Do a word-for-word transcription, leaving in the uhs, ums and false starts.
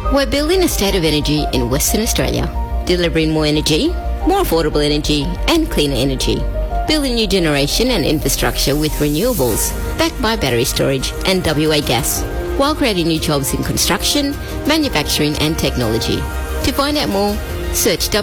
We're building a state of energy in Western Australia, delivering more energy, more affordable energy and cleaner energy. Building new generation and infrastructure with renewables, backed by battery storage and W A gas, while creating new jobs in construction, manufacturing and technology. To find out more, search